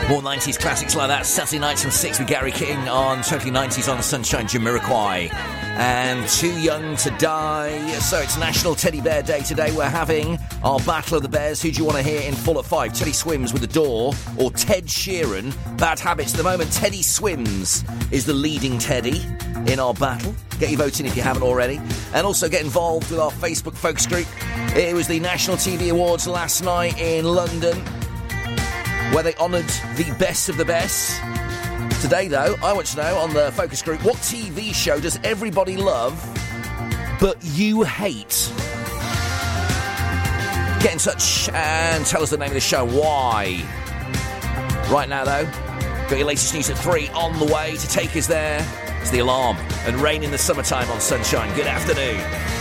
More 90s classics like that. Saturday nights from 6 with Gary King on Totally 90s on Sunshine Jamiroquai. And Too Young to Die. So it's National Teddy Bear Day today. We're having our Battle of the Bears. Who do you want to hear in full at 5? Teddy Swims with The Door or Ted Sheeran? Bad Habits. At the moment, Teddy Swims is the leading Teddy in our battle. Get your vote in if you haven't already. And also get involved with our Facebook Focus Group. It was the National TV Awards last night in London, where they honoured the best of the best. Today, though, I want to know on the Focus Group, what TV show does everybody love, but you hate? Get in touch and tell us the name of the show. Why? Right now, though, got your latest news at 3 on the way to take us there. It's The Alarm and Rain in the Summertime on Sunshine. Good afternoon.